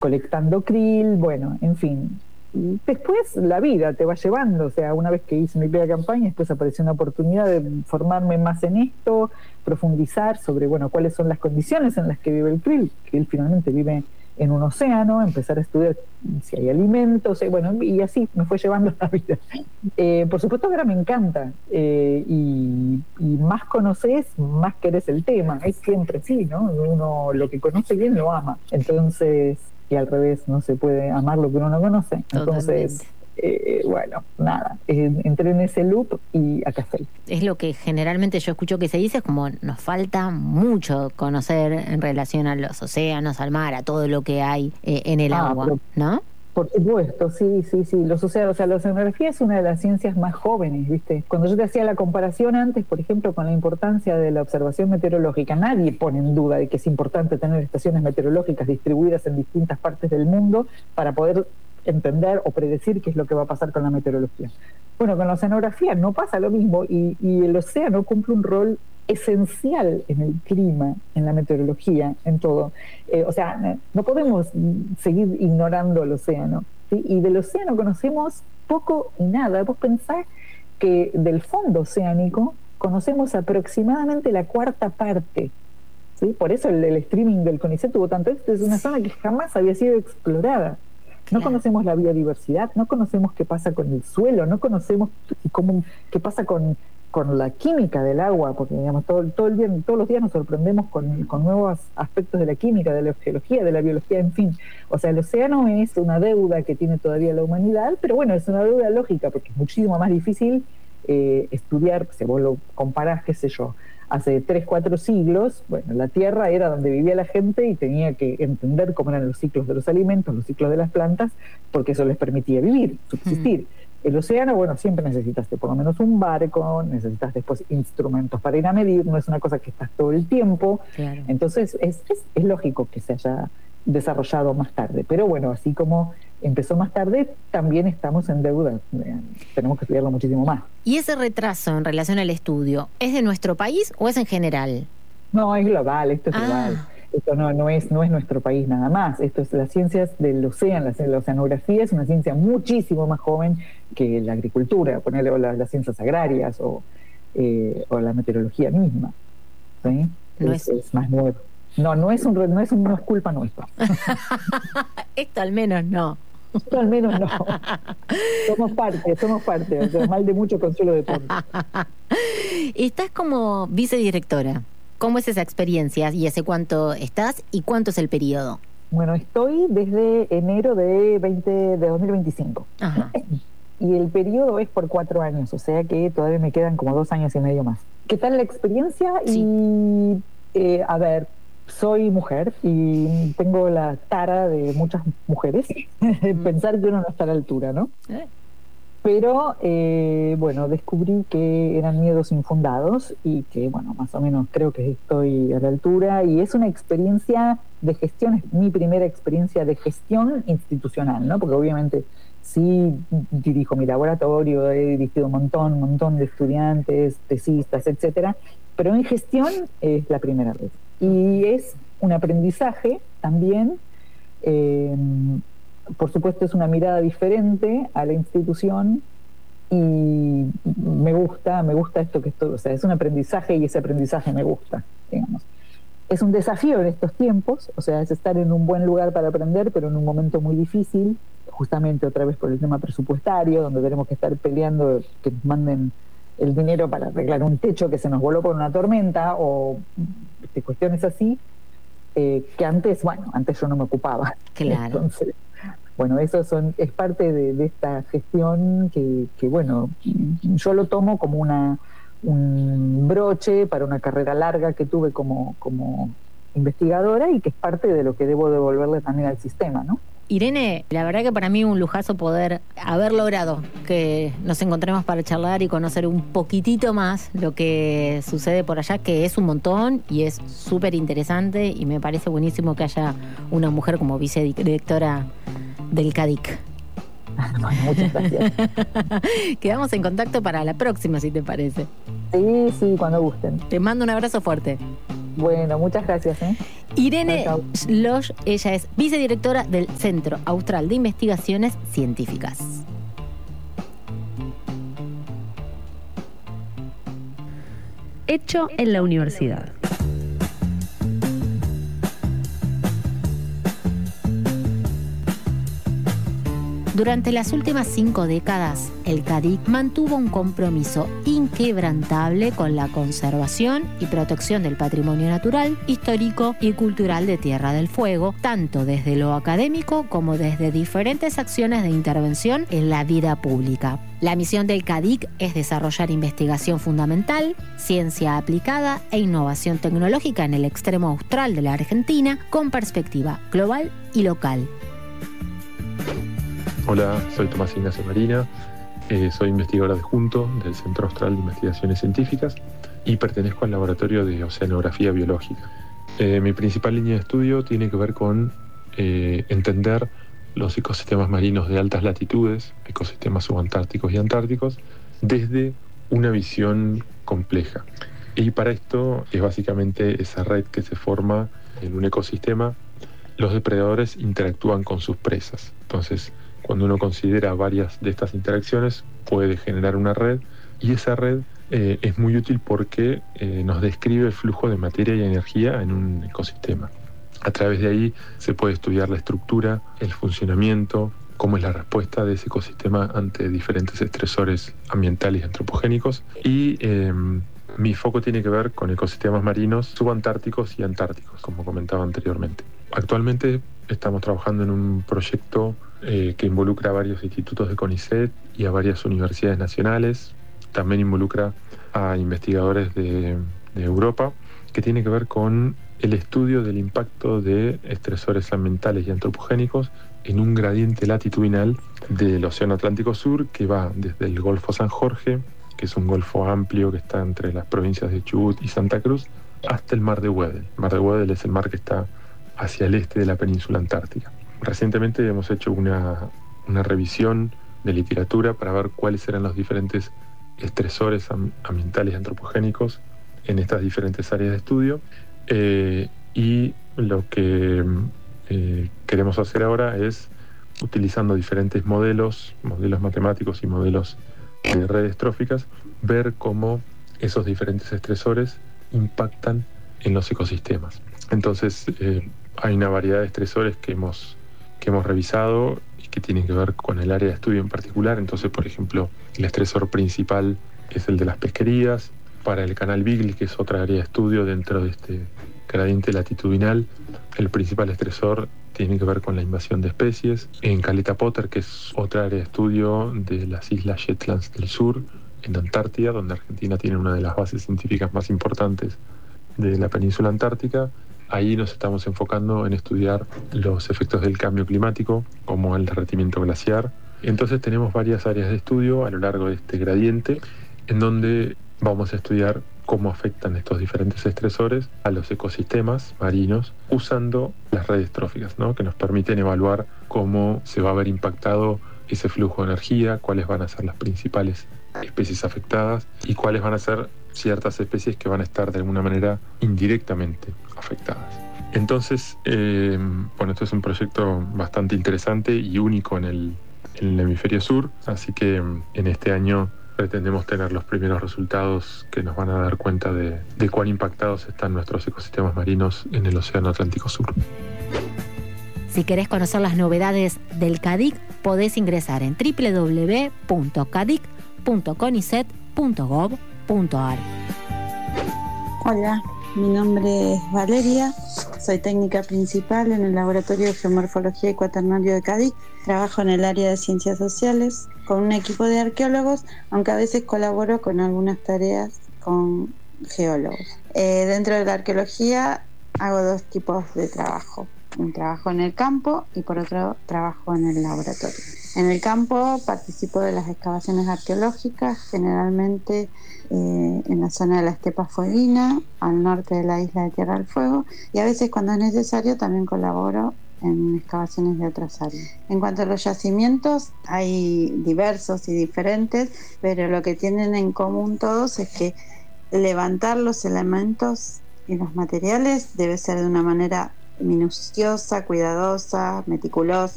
colectando krill, bueno, en fin. Y después la vida te va llevando, o sea, una vez que hice mi primera campaña, después apareció una oportunidad de formarme más en esto, profundizar sobre, bueno, cuáles son las condiciones en las que vive el krill, que él finalmente vive en un océano, empezar a estudiar si hay alimentos, bueno, y así me fue llevando la vida. Por supuesto que ahora me encanta, y más conoces, más querés el tema, es siempre así, ¿no? Uno lo que conoce bien lo ama, entonces, y al revés, no se puede amar lo que uno no conoce, entonces, Totalmente. bueno, nada, entré en ese loop y acá estoy. Es lo que generalmente yo escucho que se dice, es como nos falta mucho conocer en relación a los océanos, al mar, a todo lo que hay en el agua, Pero ¿no? por supuesto, sí, sí, sí. Los océanos, o sea, la oceanografía es una de las ciencias más jóvenes, ¿viste? Cuando yo te hacía la comparación antes, por ejemplo, con la importancia de la observación meteorológica, nadie pone en duda de que es importante tener estaciones meteorológicas distribuidas en distintas partes del mundo para poder entender o predecir qué es lo que va a pasar con la meteorología. Bueno, con la oceanografía no pasa lo mismo y el océano cumple un rol esencial en el clima, en la meteorología, en todo. O sea, no podemos seguir ignorando el océano, ¿sí? Y del océano conocemos poco y nada. Vos pensás que del fondo oceánico conocemos aproximadamente la cuarta parte, ¿sí? Por eso el streaming del CONICET tuvo tanto éxito. Es una zona que jamás había sido explorada. No Claro. conocemos la biodiversidad, no conocemos qué pasa con el suelo, no conocemos qué pasa con la química del agua, porque digamos, todo el día, todos los días nos sorprendemos con nuevos aspectos de la química, de la geología, de la biología, en fin. O sea, el océano es una deuda que tiene todavía la humanidad, pero bueno, es una deuda lógica, porque es muchísimo más difícil estudiar, si vos lo comparás, qué sé yo, hace 3, 4 siglos, bueno, la Tierra era donde vivía la gente y tenía que entender cómo eran los ciclos de los alimentos, los ciclos de las plantas, porque eso les permitía vivir, subsistir. El océano, bueno, siempre necesitaste por lo menos un barco, necesitas después instrumentos para ir a medir, no es una cosa que estás todo el tiempo, Claro. entonces es lógico que se haya desarrollado más tarde, pero bueno, así como empezó más tarde, también estamos en deuda, tenemos que estudiarlo muchísimo más. ¿Y ese retraso en relación al estudio, es de nuestro país o es en general? No, es global, esto es global. Ah, Esto no es nuestro país nada más. Esto es las ciencias del océano, la oceanografía es una ciencia muchísimo más joven que la agricultura, ponerle, o las ciencias agrarias o la meteorología misma. ¿Sí? no es. Es más nuevo. No es culpa nuestra. Esto al menos no. Esto al menos no. Somos parte. O sea, mal de mucho, consuelo de tonto. Estás como vicedirectora. ¿Cómo es esa experiencia? ¿Y hace cuánto estás? ¿Y cuánto es el periodo? Bueno, estoy desde enero de 2025. Ajá. Y el periodo es por 4 años, o sea que todavía me quedan como 2 años y medio más. ¿Qué tal la experiencia? Sí. Y a ver, soy mujer y tengo la tara de muchas mujeres, pensar que uno no está a la altura, ¿no? Pero bueno, descubrí que eran miedos infundados y que, bueno, más o menos creo que estoy a la altura y es una experiencia de gestión, es mi primera experiencia de gestión institucional, ¿no? Porque obviamente sí dirijo mi laboratorio, he dirigido un montón de estudiantes, tesistas, etcétera, pero en gestión es la primera vez. Y es un aprendizaje también. Por supuesto es una mirada diferente a la institución y me gusta esto que estoy, o sea, es un aprendizaje y ese aprendizaje me gusta, digamos. Es un desafío en estos tiempos, o sea, es estar en un buen lugar para aprender, pero en un momento muy difícil, justamente otra vez por el tema presupuestario, donde tenemos que estar peleando que nos manden el dinero para arreglar un techo que se nos voló por una tormenta o cuestiones así, que antes yo no me ocupaba. Claro. Entonces, bueno, eso es parte de esta gestión que, bueno, yo lo tomo como un broche para una carrera larga que tuve como investigadora y que es parte de lo que debo devolverle también al sistema, ¿no? Irene, la verdad que para mí un lujazo poder haber logrado que nos encontremos para charlar y conocer un poquitito más lo que sucede por allá, que es un montón y es súper interesante y me parece buenísimo que haya una mujer como vicedirectora del CADIC. Bueno, muchas gracias. Quedamos en contacto para la próxima, si te parece. Sí, cuando gusten. Te mando un abrazo fuerte. Bueno, muchas gracias, ¿eh? Irene Chau, Schloss, ella es vicedirectora del Centro Austral de Investigaciones Científicas. Hecho en la universidad. Durante las últimas 5 décadas, el CADIC mantuvo un compromiso inquebrantable con la conservación y protección del patrimonio natural, histórico y cultural de Tierra del Fuego, tanto desde lo académico como desde diferentes acciones de intervención en la vida pública. La misión del CADIC es desarrollar investigación fundamental, ciencia aplicada e innovación tecnológica en el extremo austral de la Argentina, con perspectiva global y local. Hola, soy Tomás Ignacio Marina, soy investigador adjunto del Centro Austral de Investigaciones Científicas y pertenezco al Laboratorio de Oceanografía Biológica. Mi principal línea de estudio tiene que ver con entender los ecosistemas marinos de altas latitudes, ecosistemas subantárticos y antárticos, desde una visión compleja. Y para esto es básicamente esa red que se forma en un ecosistema. Los depredadores interactúan con sus presas. Entonces, cuando uno considera varias de estas interacciones, puede generar una red, y esa red es muy útil porque nos describe el flujo de materia y energía en un ecosistema. A través de ahí se puede estudiar la estructura, el funcionamiento, cómo es la respuesta de ese ecosistema ante diferentes estresores ambientales y antropogénicos. Y mi foco tiene que ver con ecosistemas marinos subantárticos y antárticos, como comentaba anteriormente. Actualmente estamos trabajando en un proyecto que involucra a varios institutos de CONICET y a varias universidades nacionales. También involucra a investigadores de Europa, que tiene que ver con el estudio del impacto de estresores ambientales y antropogénicos en un gradiente latitudinal del Océano Atlántico Sur, que va desde el Golfo San Jorge, que es un golfo amplio que está entre las provincias de Chubut y Santa Cruz, hasta el Mar de Weddell. El Mar de Weddell es el mar que está hacia el este de la península antártica. Recientemente hemos hecho una revisión de literatura para ver cuáles eran los diferentes estresores ambientales y antropogénicos en estas diferentes áreas de estudio, y lo que queremos hacer ahora es, utilizando diferentes modelos matemáticos y modelos de redes tróficas, ver cómo esos diferentes estresores impactan en los ecosistemas. Entonces, hay una variedad de estresores que hemos revisado y que tienen que ver con el área de estudio en particular. Entonces, por ejemplo, el estresor principal es el de las pesquerías. Para el canal Beagle, que es otra área de estudio dentro de este gradiente latitudinal, el principal estresor tiene que ver con la invasión de especies. En Caleta Potter, que es otra área de estudio de las islas Shetlands del Sur, en Antártida, donde Argentina tiene una de las bases científicas más importantes de la península antártica. Ahí nos estamos enfocando en estudiar los efectos del cambio climático, como el derretimiento glaciar. Entonces tenemos varias áreas de estudio a lo largo de este gradiente, en donde vamos a estudiar cómo afectan estos diferentes estresores a los ecosistemas marinos usando las redes tróficas, ¿no? Que nos permiten evaluar cómo se va a ver impactado ese flujo de energía, cuáles van a ser las principales especies afectadas y cuáles van a ser ciertas especies que van a estar de alguna manera indirectamente afectadas. Entonces, esto es un proyecto bastante interesante y único en el hemisferio sur, así que en este año pretendemos tener los primeros resultados que nos van a dar cuenta de cuán impactados están nuestros ecosistemas marinos en el Océano Atlántico Sur. Si querés conocer las novedades del CADIC, podés ingresar en www.cadic.conicet.gov.ar. Hola, mi nombre es Valeria, soy técnica principal en el Laboratorio de Geomorfología y Cuaternario de CADIC. Trabajo en el área de ciencias sociales con un equipo de arqueólogos, aunque a veces colaboro con algunas tareas con geólogos. Dentro de la arqueología hago dos tipos de trabajo. Un trabajo en el campo y por otro trabajo en el laboratorio. En el campo participo de las excavaciones arqueológicas, generalmente en la zona de la estepa fueguina, al norte de la isla de Tierra del Fuego, y a veces cuando es necesario también colaboro en excavaciones de otras áreas. En cuanto a los yacimientos, hay diversos y diferentes, pero lo que tienen en común todos es que levantar los elementos y los materiales debe ser de una manera minuciosa, cuidadosa, meticulosa.